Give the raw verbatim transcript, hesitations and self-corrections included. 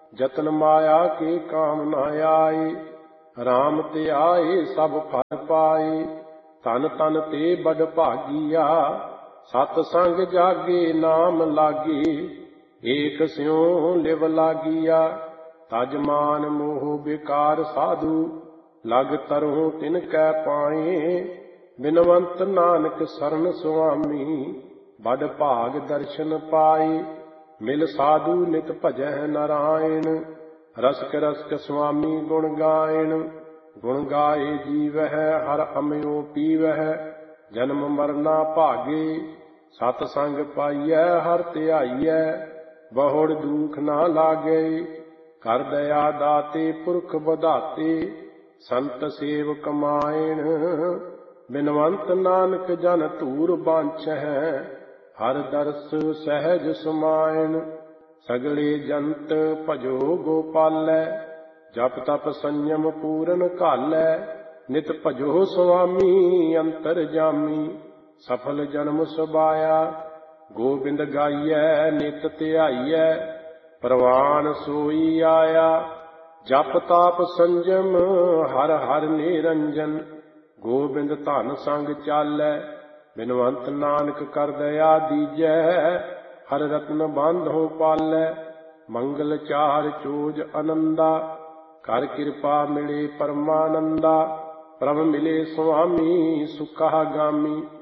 जतन माया के काम न आए। राम ते आए सब फल पाए। तन तन ते बड़ भागिया, सतसंग जागे नाम लागे। एक स्यों लिव लागिया, तज मान मोह बेकार साधु। लग तरहु तिनकै पाए, बिनवंत नानक शरण सुआमी। बड़ भाग दर्शन पाए, मिल साधु नित भजै नारायण। रसक रसक स्वामी गुण गायन, गुण गाए जीवह हर अमयो पीवह। जन्म मरना भागे, सतसंग पाइयै हर ध्याइयै। बहुड़ दुख ना लागे, कर दया दाते पुरख बधाते। संत सेव कमायण, बिनवंत नानक जन धूर बांछै। हर दर्श सहज समायण, सगले जंत भजो गोपालै। जप तप संयम पूरन घालै, नित भजो स्वामी अंतर जामी। सफल जन्म सुबाया, गोबिंद गाइयै नित ध्याइयै। प्रवान सोई आया, जप ताप संयम हर हर निरंजन। गोबिंद धन संग चालै, बिनवंत नानक कर दया दीजै। हर रत्न बांधो पालै, मंगल चार चोज आनंदा। कर कृपा मिले परमानंदा, प्रभ मिले स्वामी सुखा गामी।